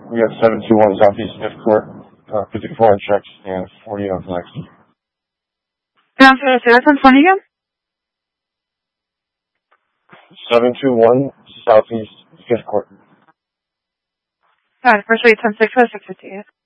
We got 721 Southeast 5th Court, 54 on checks and 40 on flags. Can I say that 120 again? 721 Southeast 5th Court. Got it. First rate 10-6 for 658.